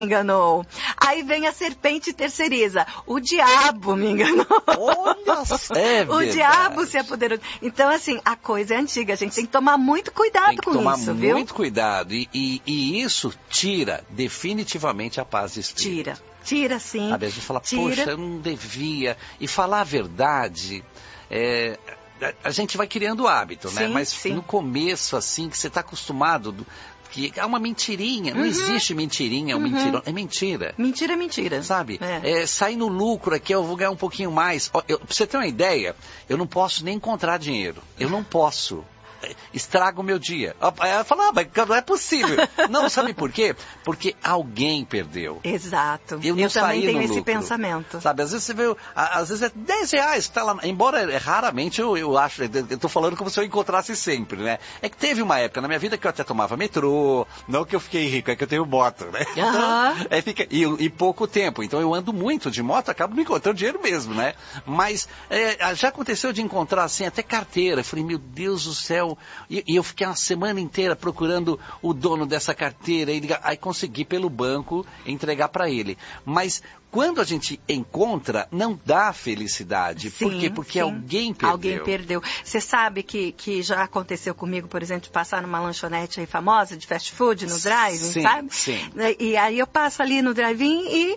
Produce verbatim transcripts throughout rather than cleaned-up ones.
enganou. Aí vem a serpente e terceiriza. O diabo me enganou. Olha, é o diabo se apoderou. Então, assim, a coisa é antiga. A gente tem que tomar muito cuidado tem que com tomar isso, viu? muito cuidado. E, e, e isso tira definitivamente a paz de espírito. Tira. Tira, sim. Às vezes a gente fala, Tira. poxa, eu não devia. E falar a verdade... É... A gente vai criando hábito, né? Sim, Mas sim. no começo, assim, que você está acostumado... Do... que é uma mentirinha, não uhum. existe mentirinha, é um uhum. mentira, é mentira. Mentira, mentira. Sabe? É. É, sair no lucro aqui, eu vou ganhar um pouquinho mais. Ó, eu, pra você ter uma ideia, eu não posso nem encontrar dinheiro. Eu não posso. Estraga o meu dia. Ela fala, ah, mas não é possível. Não, sabe por quê? Porque alguém perdeu. Exato. Eu, não eu também tenho esse lucro. pensamento. Sabe, às vezes você vê, às vezes é dez reais que tá lá, embora é, raramente eu, eu acho, eu tô falando como se eu encontrasse sempre, né? É que teve uma época na minha vida que eu até tomava metrô, não que eu fiquei rico, é que eu tenho moto, né? Uhum. É, fica, e, e pouco tempo, então eu ando muito de moto, acabo me encontrando dinheiro mesmo, né? Mas é, já aconteceu de encontrar assim, até carteira, eu falei, meu Deus do céu, e, e eu fiquei uma semana inteira procurando o dono dessa carteira, e, aí consegui pelo banco entregar para ele. Mas quando a gente encontra, não dá felicidade. Sim, por quê? Porque sim. alguém perdeu. Alguém perdeu. Você sabe que, que já aconteceu comigo, por exemplo, de passar numa lanchonete aí famosa de fast food, no drive-in, sim, sabe? Sim. E aí eu passo ali no drive-in e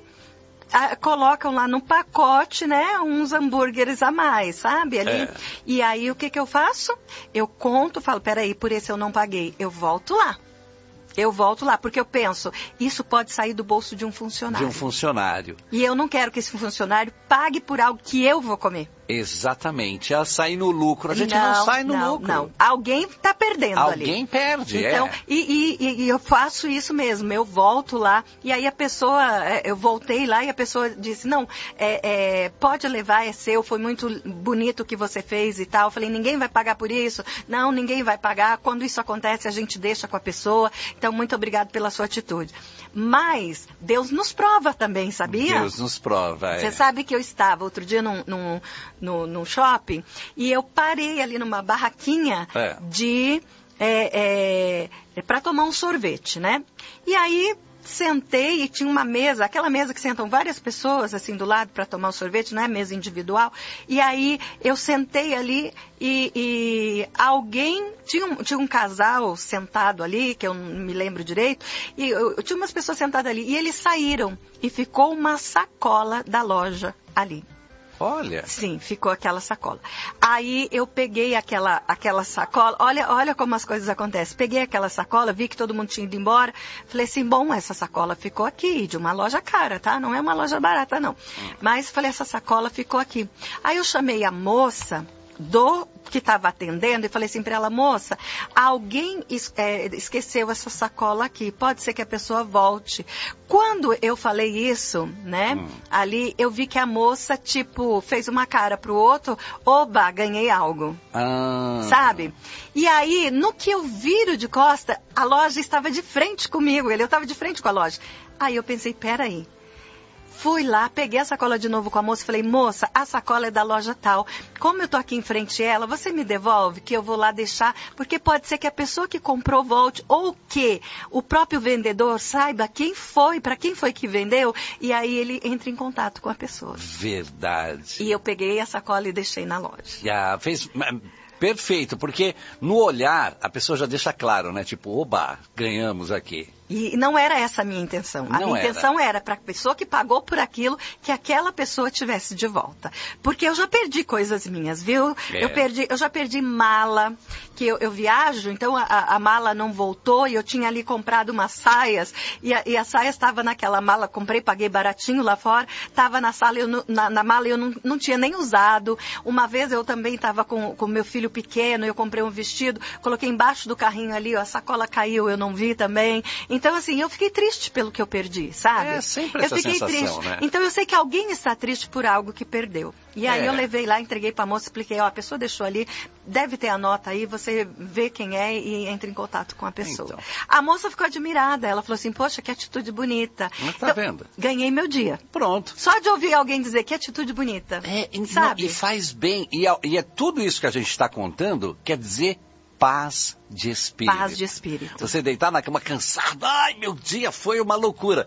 a, colocam lá no pacote, né, uns hambúrgueres a mais, sabe? Ali. É. E aí o que que eu faço? Eu conto, falo, peraí, por esse eu não paguei. Eu volto lá. Eu volto lá, porque eu penso, isso pode sair do bolso de um funcionário. De um funcionário. E eu não quero que esse funcionário pague por algo que eu vou comer. Exatamente. Ela sai no lucro. A gente não, não sai no não, lucro. Não, alguém está perdendo Alguém ali. Alguém perde, então, é. E, e, e eu faço isso mesmo. Eu volto lá e aí a pessoa, eu voltei lá e a pessoa disse, não, é, é, pode levar, é seu, foi muito bonito o que você fez e tal. Eu falei, ninguém vai pagar por isso. Não, ninguém vai pagar. Quando isso acontece, a gente deixa com a pessoa. Então, muito obrigado pela sua atitude. Mas Deus nos prova também, sabia? Deus nos prova, é. Você sabe que eu estava outro dia num, num, no, no shopping e eu parei ali numa barraquinha é. de é, é, para tomar um sorvete, né? E aí sentei e tinha uma mesa, aquela mesa que sentam várias pessoas assim do lado para tomar o sorvete, não é mesa individual. E aí eu sentei ali e, e alguém, tinha um, tinha um casal sentado ali, que eu não me lembro direito, e eu, eu tinha umas pessoas sentadas ali, e eles saíram e ficou uma sacola da loja ali. Olha. Sim, ficou aquela sacola. Aí eu peguei aquela, aquela sacola, olha, olha como as coisas acontecem. Peguei aquela sacola, vi que todo mundo tinha ido embora. Falei assim, bom, essa sacola ficou aqui, de uma loja cara, tá? Não é uma loja barata, não. Mas falei, essa sacola ficou aqui. Aí eu chamei a moça do que estava atendendo e falei assim para ela, moça, alguém es, é, esqueceu essa sacola aqui, pode ser que a pessoa volte. Quando eu falei isso, né, hum. ali eu vi que a moça, tipo, fez uma cara pro outro, oba, ganhei algo, ah. sabe? E aí, no que eu viro de costa, a loja estava de frente comigo, ele, eu estava de frente com a loja. Aí eu pensei, peraí. Fui lá, peguei a sacola de novo com a moça e falei, moça, a sacola é da loja tal. Como eu tô aqui em frente a ela, você me devolve que eu vou lá deixar, porque pode ser que a pessoa que comprou volte, ou que o próprio vendedor saiba quem foi, para quem foi que vendeu, e aí ele entra em contato com a pessoa. Verdade. E eu peguei a sacola e deixei na loja. Já fez... Perfeito, porque no olhar a pessoa já deixa claro, né? Tipo, oba, ganhamos aqui. E não era essa a minha intenção. A não minha era. intenção era para a pessoa que pagou por aquilo, que aquela pessoa tivesse de volta. Porque eu já perdi coisas minhas, viu? É. Eu, perdi, eu já perdi mala, que eu, eu viajo, então a, a mala não voltou e eu tinha ali comprado umas saias e a, e a saia estava naquela mala, comprei, paguei baratinho lá fora, estava na sala, eu, na, na mala eu não, não tinha nem usado. Uma vez eu também estava com o meu filho pequeno, eu comprei um vestido, coloquei embaixo do carrinho ali, ó, a sacola caiu, eu não vi também. Então, assim, eu fiquei triste pelo que eu perdi, sabe? É sempre eu essa fiquei sensação, triste. né? Então, eu sei que alguém está triste por algo que perdeu. E aí é. eu levei lá, entreguei para a moça, expliquei, ó, a pessoa deixou ali, deve ter a nota aí, você vê quem é e entra em contato com a pessoa. Então. A moça ficou admirada, ela falou assim, poxa, que atitude bonita. Mas tá então, vendo? Ganhei meu dia. Pronto. Só de ouvir alguém dizer que atitude bonita. É, sabe? Não, e faz bem. E é, e é tudo isso que a gente está contando, quer dizer paz de espírito. Paz de espírito. Você deitar na cama cansado, ai, meu dia foi uma loucura.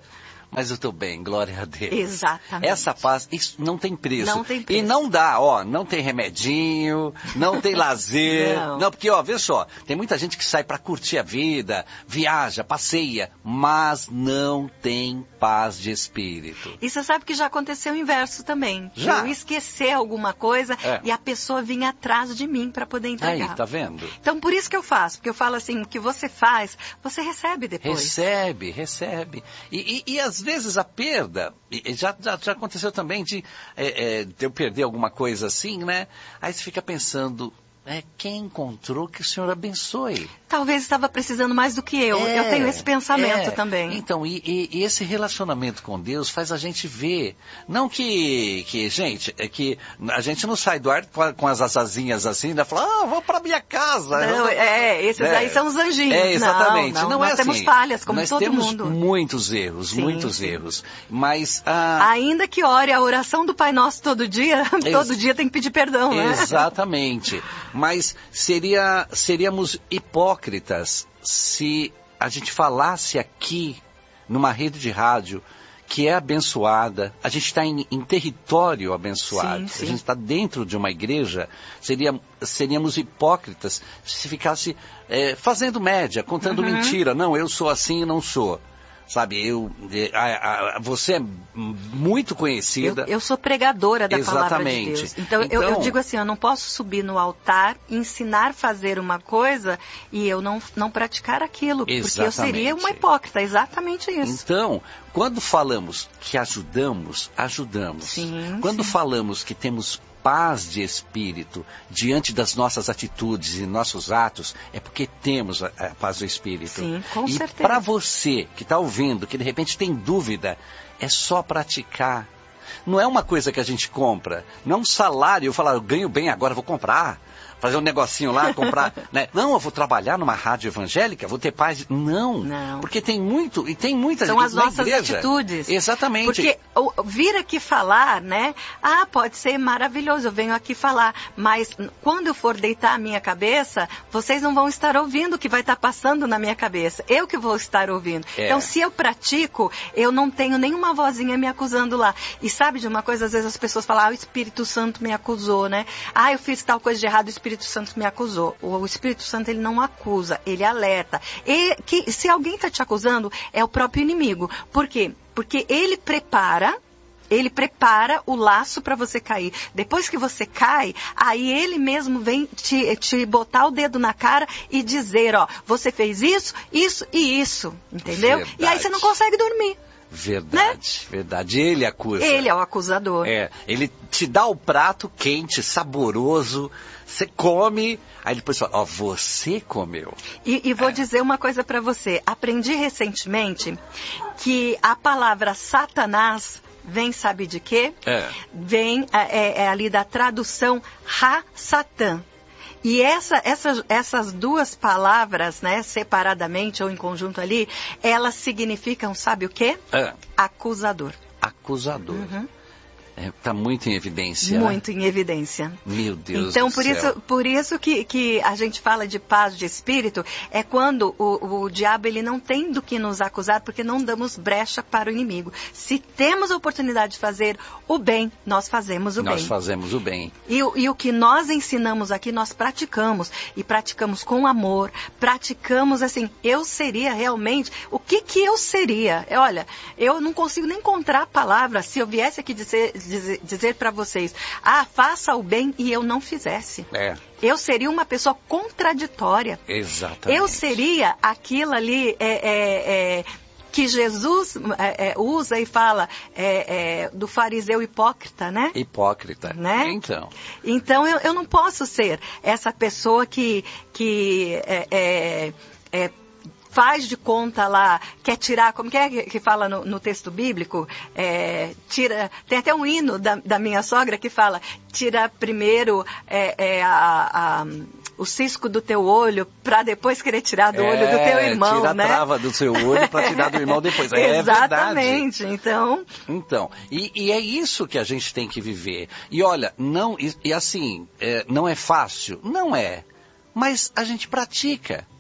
mas eu estou bem, glória a Deus. Exatamente. Essa paz, isso não tem preço. Não tem preço. E não dá, ó, não tem remedinho, não tem lazer. Não. Não, porque, ó, vê só, tem muita gente que sai para curtir a vida, viaja, passeia, mas não tem paz de espírito. E você sabe que já aconteceu o inverso também. Já. Eu esquecer alguma coisa É. e a pessoa vinha atrás de mim para poder entregar. Aí, tá vendo? Então, por isso que eu faço. Porque eu falo assim, o que você faz, você recebe depois. Recebe, recebe. E, e, e às vezes a perda, e, e já, já, já aconteceu também de, é, é, de eu perder alguma coisa assim, né? Aí você fica pensando, é, quem encontrou que o Senhor abençoe. Talvez estava precisando mais do que eu. É, eu tenho esse pensamento é. também. Então, e, e- e esse relacionamento com Deus faz a gente ver. Não que, que gente, é que a gente não sai do ar com, a- com as asazinhas assim, né? Fala, ah, vou para minha casa. Não, é, esses É. aí são os anjinhos. É, exatamente. Não, não, Não nós é temos assim. falhas, como Nós todo temos mundo. muitos erros, Sim, muitos sim. erros. Mas, ah, Ainda que ore a oração do Pai Nosso todo dia, todo dia tem que pedir perdão, né? exatamente. Mas seria, seríamos hipócritas se a gente falasse aqui, numa rede de rádio, que é abençoada, a gente está em, em território abençoado, Sim, sim. a gente está dentro de uma igreja, seria, seríamos hipócritas se ficasse eh, fazendo média, contando Uhum. mentira. Não, eu sou assim e não sou. Sabe, eu, eh, a- a- você é muito conhecida. Eu, eu sou pregadora da palavra de Exatamente. Deus. Então, eu, Então- eu digo assim, eu não posso subir no altar, ensinar a fazer uma coisa e eu não, não praticar aquilo. Porque eu seria uma Exatamente. hipócrita, exatamente isso. Então, quando falamos que ajudamos, ajudamos. Sim, Quando sim. falamos que temos paz de espírito diante das nossas atitudes e nossos atos, é porque temos a, a paz do espírito. Sim, com e certeza. para você que está ouvindo, que de repente tem dúvida, é só praticar. Não é uma coisa que a gente compra. Não é um salário, eu falar, eu ganho bem agora, vou comprar. Fazer um negocinho lá, comprar, né? Não, eu vou trabalhar numa rádio evangélica, vou ter paz. de- Não, Não. porque tem muito, e tem muita São gente as na nossas igreja. atitudes. Exatamente. Porque o- vir aqui falar, né? Ah, pode ser maravilhoso, eu venho aqui falar. Mas n- quando eu for deitar a minha cabeça, vocês não vão estar ouvindo o que vai estar passando na minha cabeça. Eu que vou estar ouvindo. É. Então, se eu pratico, eu não tenho nenhuma vozinha me acusando lá. E sabe de uma coisa? Às vezes as pessoas falam, ah, o Espírito Santo me acusou, né? Ah, eu fiz tal coisa de errado, o Espírito Santo me acusou. O Espírito Santo, ele não acusa, ele alerta. E que se alguém está te acusando, é o próprio inimigo. Por quê? Porque ele prepara, ele prepara o laço para você cair. Depois que você cai, aí ele mesmo vem te, te botar o dedo na cara e dizer, ó, você fez isso, isso e isso, entendeu? Verdade. E aí você não consegue dormir. Verdade, verdade. Ele acusa. Ele é o acusador. É, ele te dá o prato quente, saboroso, você come, aí depois fala, ó, você comeu. E, e vou dizer uma coisa para você. Aprendi recentemente que a palavra Satanás vem, sabe de quê? É. Vem é, é ali da tradução Ha-Satã. E essa, essa, essas duas palavras, né, separadamente ou em conjunto ali, elas significam, sabe o quê? É. Acusador. Acusador. Uhum. É, tá muito em evidência. Muito em evidência. Meu Deus Então, do por céu. isso, por isso que, que a gente fala de paz de espírito, é quando o, o diabo ele não tem do que nos acusar, porque não damos brecha para o inimigo. Se temos a oportunidade de fazer o bem, nós fazemos o Nós bem. fazemos o bem. E, o- e o que nós ensinamos aqui, nós praticamos. E praticamos com amor, praticamos assim, eu seria realmente, o que que eu seria? É, Olha, eu não consigo nem encontrar a palavra, se eu viesse aqui dizer, dizer, dizer para vocês, ah, faça o bem e eu não fizesse. É, Eu seria uma pessoa contraditória. exatamente. Eu seria aquilo ali, é, é, é, que Jesus é, é, usa e fala é, é, do fariseu hipócrita, né? Hipócrita. Né? Então. Então eu, eu não posso ser essa pessoa que, que é, é, é, faz de conta lá, quer tirar, como que é que, que fala no, no texto bíblico? É, tira, tem até um hino da, da minha sogra que fala, tira primeiro é, é, a, a, o cisco do teu olho para depois querer tirar do olho do teu irmão, tira né? a trava do seu olho para tirar do irmão depois. É Exatamente, verdade. então... Então, e, e é isso que a gente tem que viver. E olha, não, e, e assim, é, não é fácil? Não é. Mas a gente pratica.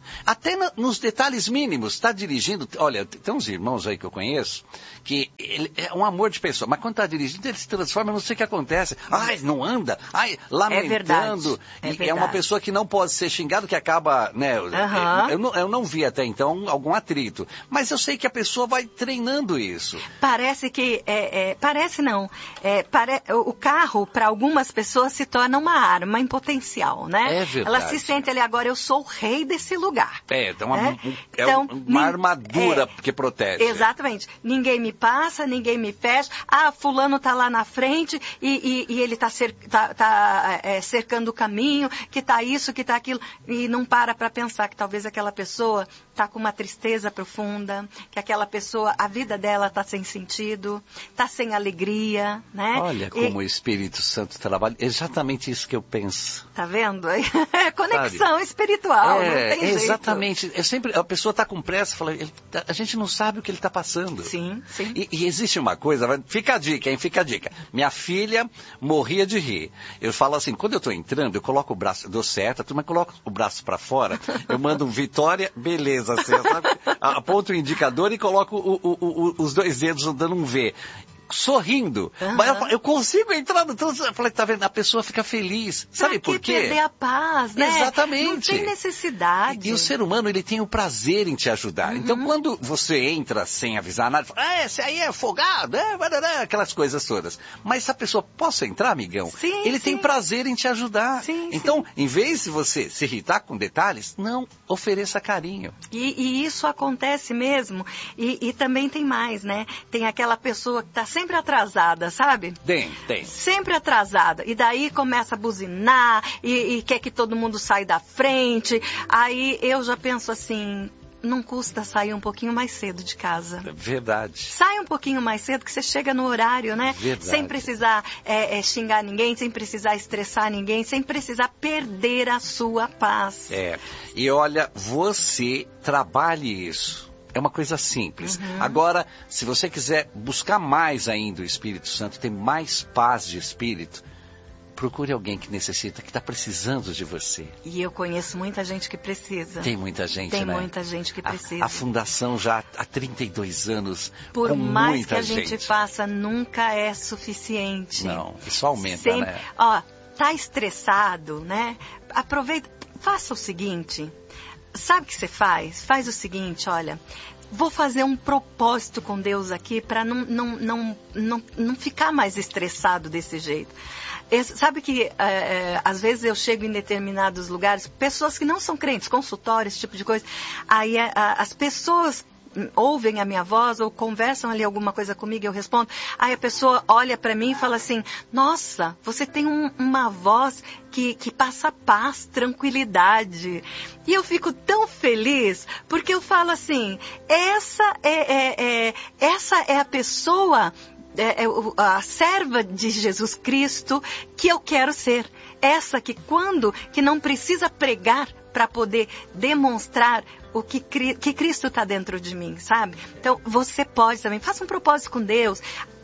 Até na, nos detalhes mínimos. Está dirigindo, olha, tem uns irmãos aí que eu conheço, que ele é um amor de pessoa, mas quando está dirigindo, ele se transforma, eu não sei o que acontece. Ai, não anda, ai, lamentando. É verdade. É, e é uma pessoa que não pode ser xingada, que acaba, né, uhum. eu, eu, não, eu não vi até então algum atrito, mas eu sei que a pessoa vai treinando isso. Parece que, é, é, parece não, é, pare, o carro para algumas pessoas se torna uma arma em potencial, né? É verdade. Ela se sente ali, agora eu sou o rei desse lugar. É, então, né? uma, um, é então, uma armadura é, que protege. Exatamente. Ninguém me passa, ninguém me fecha. Ah, fulano tá lá na frente e, e, e ele tá, cer, tá, tá é, cercando o caminho, que tá isso, que tá aquilo. E não para para pensar que talvez aquela pessoa tá com uma tristeza profunda, que aquela pessoa, a vida dela tá sem sentido, tá sem alegria, né? Olha como e, o Espírito Santo trabalha. Exatamente isso que eu penso. Tá vendo? É conexão sabe? Espiritual, é, não tem jeito. Exatamente. Eu sempre, a pessoa tá com pressa, fala, ele, a gente não sabe o que ele tá passando. Sim, sim. E, e existe uma coisa, fica a dica, hein? Fica a dica. Minha filha morria de rir. Eu falo assim, quando eu tô entrando, eu coloco o braço, eu dou certo, a turma coloca o braço para fora, eu mando um Vitória, beleza, assim, sabe? Aponto o indicador e coloco o, o, o, os dois dedos dando um V. Sorrindo. Uhum. Mas eu, eu consigo entrar no trânsito. Eu falei, tá vendo? A pessoa fica feliz. Sabe pra por quê? Perder a paz, né? Exatamente. Não tem necessidade. E, e o ser humano, ele tem o prazer em te ajudar. Uhum. Então, quando você entra sem avisar nada, fala, ah, esse aí é folgado, é, aquelas coisas todas. Mas se a pessoa, posso entrar, amigão? Sim, ele sim. tem prazer em te ajudar. Sim, então, sim. em vez de você se irritar com detalhes, não, ofereça carinho. E, e isso acontece mesmo. E, e também tem mais, né? Tem aquela pessoa que está sempre atrasada, sabe? Tem, tem. Sempre atrasada. E daí começa a buzinar e, e quer que todo mundo saia da frente. Aí eu já penso assim, não custa sair um pouquinho mais cedo de casa. Verdade. Sai um pouquinho mais cedo que você chega no horário, né? Verdade. Sem precisar é, é, xingar ninguém, sem precisar estressar ninguém, sem precisar perder a sua paz. É. E olha, você trabalhe isso. É uma coisa simples. Uhum. Agora, se você quiser buscar mais ainda o Espírito Santo, ter mais paz de espírito, procure alguém que necessita, que está precisando de você. E eu conheço muita gente que precisa. Tem muita gente, Tem né? Tem muita gente que precisa. A, a fundação já há trinta e dois anos, por com mais muita que a gente. gente faça, nunca é suficiente. Não, isso aumenta, Sempre, né? Ó, tá estressado, né? Aproveita, faça o seguinte... Sabe o que você faz? Faz o seguinte, olha, vou fazer um propósito com Deus aqui para não, não, não, não, não ficar mais estressado desse jeito. Esse, sabe que é, às vezes eu chego em determinados lugares, pessoas que não são crentes, consultórios, esse tipo de coisa, aí a, a, as pessoas ouvem a minha voz ou conversam ali alguma coisa comigo, eu respondo, aí a pessoa olha para mim e fala assim, nossa, você tem um, uma voz que, que passa paz, tranquilidade. E eu fico tão feliz, porque eu falo assim, essa é, é, é, essa é a pessoa, é, é, a serva de Jesus Cristo que eu quero ser. Essa que quando, que não precisa pregar para poder demonstrar o que, que Cristo está dentro de mim, sabe? Então, você pode também, faça um propósito com Deus.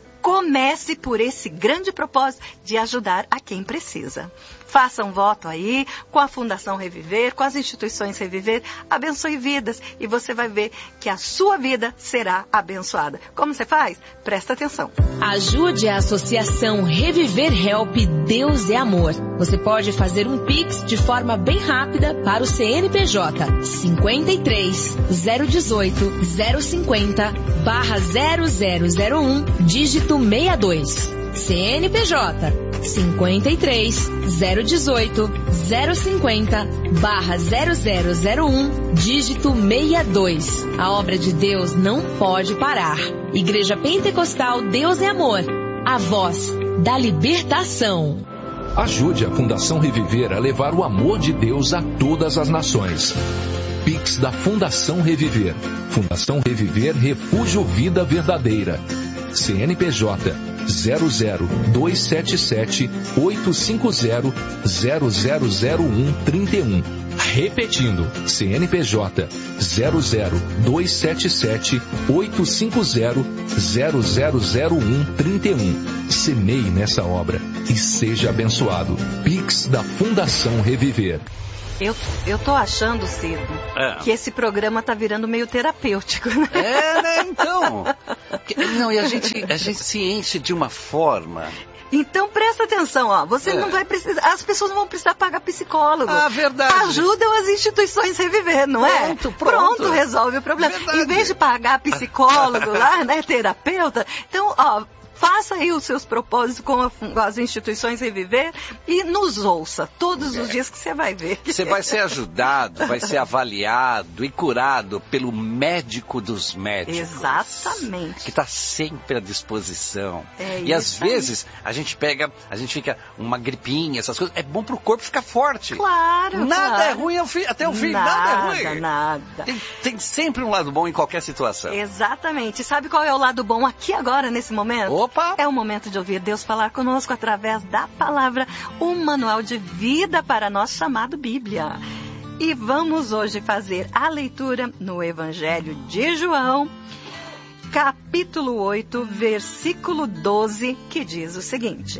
Comece por esse grande propósito de ajudar a quem precisa. Faça um voto aí com a Fundação Reviver, com as instituições Reviver, abençoe vidas e você vai ver que a sua vida será abençoada. Como você faz? Presta atenção. Ajude a Associação Reviver Help Deus é Amor. Você pode fazer um Pix de forma bem rápida para o C N P J cinquenta e três, zero dezoito, zero cinquenta, barra zero zero zero um, dígito sessenta e dois. C N P J cinquenta e três, zero dezoito, zero cinquenta, barra zero zero zero um, dígito sessenta e dois. A obra de Deus não pode parar. Igreja Pentecostal Deus é Amor. A voz da libertação. Ajude a Fundação Reviver a levar o amor de Deus a todas as nações. Pix da Fundação Reviver. Fundação Reviver Refúgio Vida Verdadeira. C N P J zero zero dois sete sete oito cinco zero zero zero zero um trinta e um. Repetindo, C N P J zero zero dois sete sete oito cinco zero zero zero zero um trinta e um. Semeie nessa obra e seja abençoado. Pix da Fundação Reviver. Eu, eu tô achando, Cido, é. que esse programa tá virando meio terapêutico, né? É, né? Então. Não, e a gente, a gente se enche de uma forma... Então presta atenção, ó. Você é. não vai precisar, as pessoas não vão precisar pagar psicólogo. Ah, verdade. Ajudam as instituições a reviver, não é? Pronto, pronto. Pronto, resolve o problema. Verdade. Em vez de pagar psicólogo lá, né, terapeuta, então, ó, faça aí os seus propósitos com, a, com as instituições Reviver e nos ouça todos os é. dias que você vai ver. Você vai ser ajudado, vai ser avaliado e curado pelo médico dos médicos. Exatamente. Que está sempre à disposição. É e às vezes a gente pega, a gente fica uma gripinha, essas coisas. É bom pro corpo ficar forte. Claro. Nada claro. é ruim ao fim, até o fim, nada, nada é ruim. Nada. Tem, tem sempre um lado bom em qualquer situação. Exatamente. Sabe qual é o lado bom aqui agora, nesse momento? Opa! É o momento de ouvir Deus falar conosco através da palavra, um manual de vida para nós chamado Bíblia. E vamos hoje fazer a leitura no Evangelho de João, capítulo oito, versículo doze, que diz o seguinte: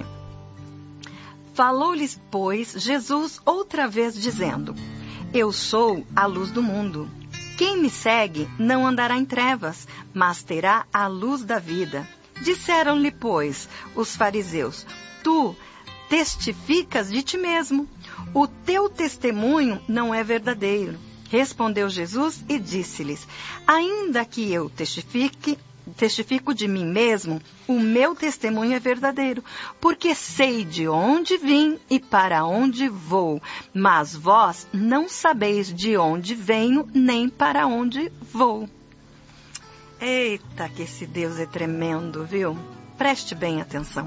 Falou-lhes, pois, Jesus outra vez dizendo: Eu sou a luz do mundo. Quem me segue não andará em trevas, mas terá a luz da vida. Disseram-lhe, pois, os fariseus: Tu testificas de ti mesmo, o teu testemunho não é verdadeiro. Respondeu Jesus e disse-lhes: Ainda que eu testifique, testifico de mim mesmo, o meu testemunho é verdadeiro, porque sei de onde vim e para onde vou, mas vós não sabeis de onde venho nem para onde vou. Eita, que esse Deus é tremendo, viu? Preste bem atenção.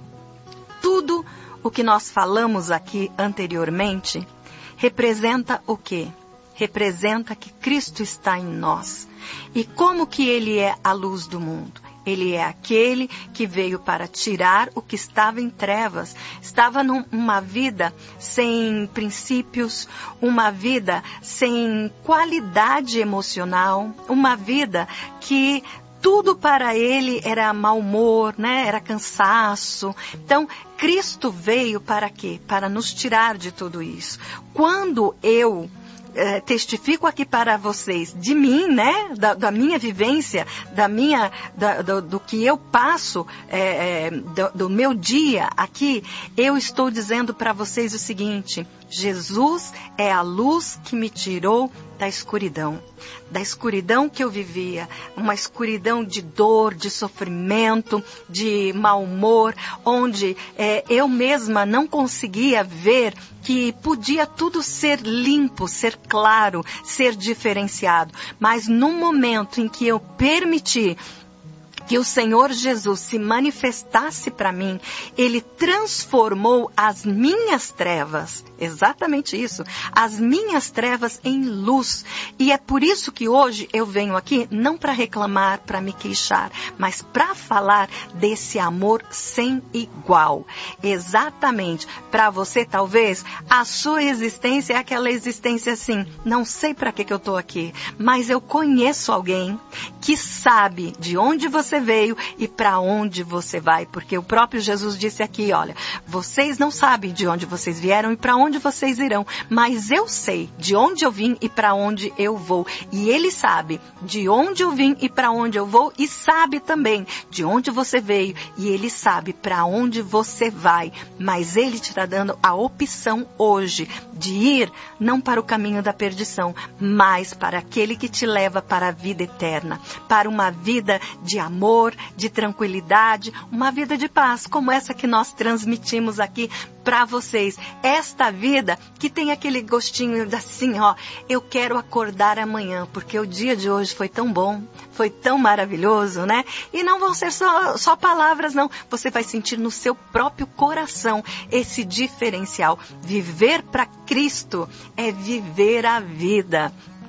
Tudo o que nós falamos aqui anteriormente representa o quê? Representa que Cristo está em nós. E como que Ele é a luz do mundo? Ele é aquele que veio para tirar o que estava em trevas. Estava numa vida sem princípios, uma vida sem qualidade emocional, uma vida que tudo para ele era mau humor, né? Era cansaço. Então, Cristo veio para quê? Para nos tirar de tudo isso. Quando eu É, testifico aqui para vocês de mim, né, da, da minha vivência, da minha, da, do, do que eu passo, é, é, do, do meu dia aqui, eu estou dizendo para vocês o seguinte: Jesus é a luz que me tirou da escuridão, da escuridão que eu vivia, uma escuridão de dor, de sofrimento, de mau humor, onde é, eu mesma não conseguia ver que podia tudo ser limpo, ser claro, ser diferenciado. Mas no momento em que eu permiti que o Senhor Jesus se manifestasse para mim, Ele transformou as minhas trevas, exatamente isso, as minhas trevas em luz. E é por isso que hoje eu venho aqui, não para reclamar, para me queixar, mas para falar desse amor sem igual. Exatamente, para você talvez, a sua existência é aquela existência assim, não sei para que que eu estou aqui, mas eu conheço alguém que sabe de onde você veio e para onde você vai, porque o próprio Jesus disse aqui, olha, vocês não sabem de onde vocês vieram e para onde vocês irão, mas eu sei de onde eu vim e para onde eu vou, e Ele sabe de onde eu vim e para onde eu vou, e sabe também de onde você veio, e Ele sabe para onde você vai, mas Ele te está dando a opção hoje de ir não para o caminho da perdição, mas para aquele que te leva para a vida eterna, para uma vida de amor, de tranquilidade, uma vida de paz, como essa que nós transmitimos aqui para vocês. Esta vida que tem aquele gostinho assim, ó, eu quero acordar amanhã, porque o dia de hoje foi tão bom, foi tão maravilhoso, né? E não vão ser só, só palavras, não. Você vai sentir no seu próprio coração esse diferencial. Viver para Cristo é viver a vida.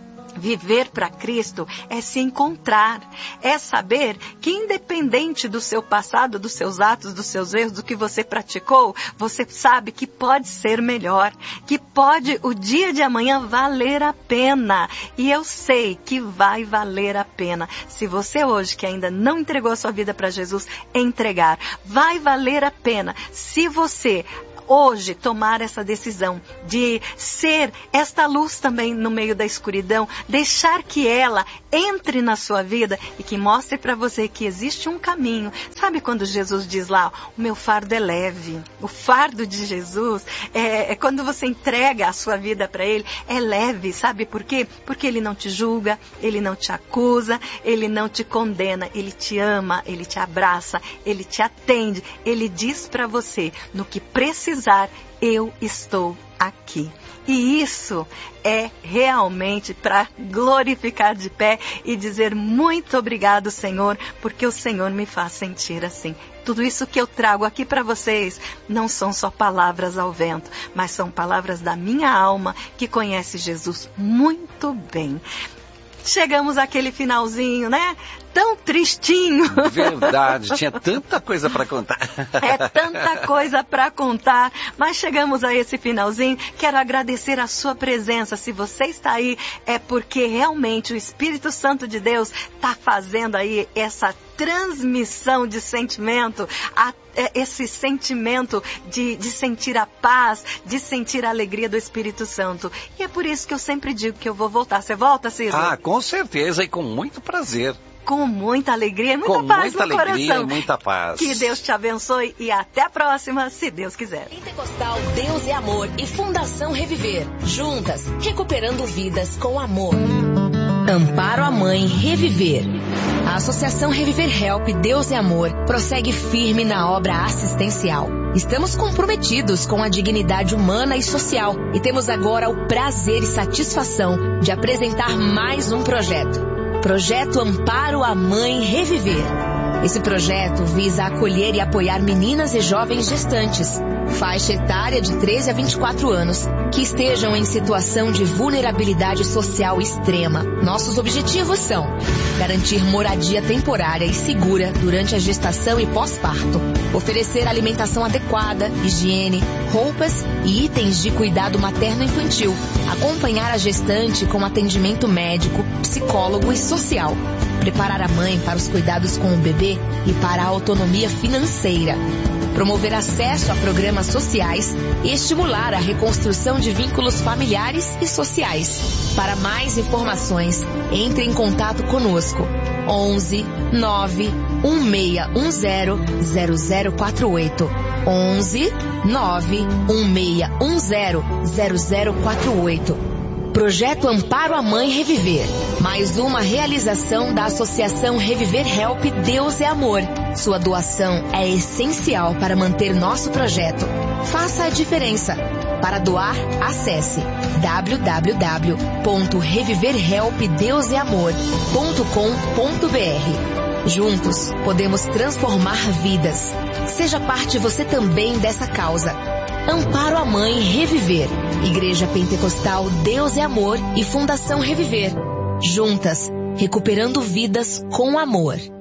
Viver para Cristo é se encontrar, é saber que independente do seu passado, dos seus atos, dos seus erros, do que você praticou, você sabe que pode ser melhor, que pode o dia de amanhã valer a pena. E eu sei que vai valer a pena. Se você hoje que ainda não entregou a sua vida para Jesus, entregar, vai valer a pena. Se você hoje tomar essa decisão de ser esta luz também no meio da escuridão, deixar que ela entre na sua vida e que mostre para você que existe um caminho. Sabe quando Jesus diz lá, o meu fardo é leve? O fardo de Jesus é, é quando você entrega a sua vida para Ele, é leve, sabe por quê? Porque Ele não te julga, Ele não te acusa, Ele não te condena, Ele te ama, Ele te abraça, Ele te atende, Ele diz para você, no que precisar, eu estou aqui. E isso é realmente para glorificar de pé e dizer muito obrigado, Senhor, porque o Senhor me faz sentir assim. Tudo isso que eu trago aqui para vocês não são só palavras ao vento, mas são palavras da minha alma que conhece Jesus muito bem. Chegamos àquele finalzinho, né? Tão tristinho. Verdade, tinha tanta coisa para contar. É tanta coisa para contar, mas chegamos a esse finalzinho. Quero agradecer a sua presença. Se você está aí, é porque realmente o Espírito Santo de Deus está fazendo aí essa transmissão de sentimento, a, esse sentimento de, de sentir a paz, de sentir a alegria do Espírito Santo. E é por isso que eu sempre digo que eu vou voltar. Você volta, Cícero? Ah, com certeza e com muito prazer. Com muita alegria e muita com paz muita no alegria coração. E muita paz. Que Deus te abençoe e até a próxima, se Deus quiser. Pentecostal Deus é Amor e Fundação Reviver. Juntas, recuperando vidas com amor. Amparo à Mãe Reviver. A Associação Reviver Help Deus é Amor prossegue firme na obra assistencial. Estamos comprometidos com a dignidade humana e social e temos agora o prazer e satisfação de apresentar mais um projeto. Projeto Amparo à Mãe Reviver. Esse projeto visa acolher e apoiar meninas e jovens gestantes, faixa etária de treze a vinte e quatro anos, que estejam em situação de vulnerabilidade social extrema. Nossos objetivos são garantir moradia temporária e segura durante a gestação e pós-parto, oferecer alimentação adequada, higiene, roupas e itens de cuidado materno-infantil, acompanhar a gestante com atendimento médico, psicólogo e social, preparar a mãe para os cuidados com o bebê e para a autonomia financeira, promover acesso a programas sociais e estimular a reconstrução de vínculos familiares e sociais. Para mais informações, entre em contato conosco. onze nove um seis um zero zero zero quatro oito. onze nove um seis um zero zero zero quatro oito. Projeto Amparo à Mãe Reviver. Mais uma realização da Associação Reviver Help Deus é Amor. Sua doação é essencial para manter nosso projeto. Faça a diferença. Para doar, acesse w w w ponto reviver help deus é amor ponto com ponto b r. Juntos, podemos transformar vidas. Seja parte você também dessa causa. Amparo à Mãe Reviver. Igreja Pentecostal Deus é Amor e Fundação Reviver. Juntas, recuperando vidas com amor.